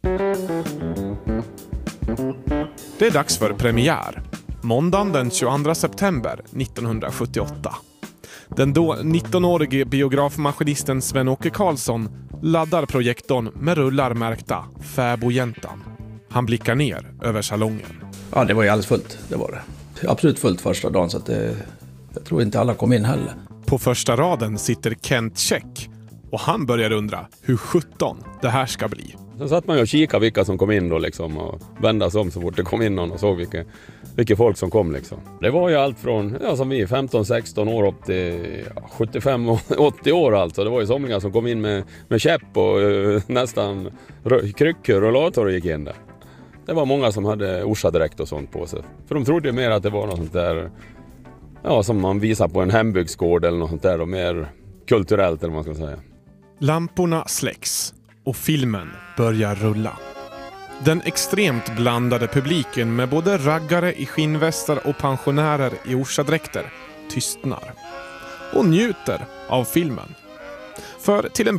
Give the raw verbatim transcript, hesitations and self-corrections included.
Det är dags för premiär. Måndagen den tjugoandra september nittonhundrasjuttioåtta. Den då nittonårige biografmaskinisten Sven-Åke Karlsson laddar projektorn med rullar märkta Fäbodjäntan. Han blickar ner över salongen. Ja, det var ju alldeles fullt, det var det. Absolut fullt första dagen, så att det, jag tror inte alla kom in heller. På första raden sitter Kent Check och han börjar undra hur sjutton det här ska bli. Sen satt man ju och kikade vilka som kom in då liksom, och vända sig om så fort det kom in någon och såg vilka, vilka folk som kom liksom. Det var ju allt från, ja, som vi, femton sexton år upp till ja, sjuttiofem åttio år alltså. Det var ju somliga som kom in med, med käpp och uh, nästan kryckor och lator och gick in där. Det var många som hade orsadräkt och sånt på sig. För de trodde ju mer att det var något sånt där, ja, som man visar på en hembygdsgård eller något sånt där, och mer kulturellt eller vad man ska säga. Lamporna släcks och filmen börjar rulla. Den extremt blandade publiken med både raggare i skinnvästar och pensionärer i orsadräkter tystnar och njuter av filmen. För till en